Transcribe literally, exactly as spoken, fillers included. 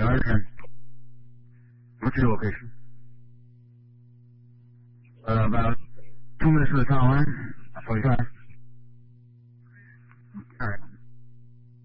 第二天，不知我回事。呃，把中的事唱完，回去。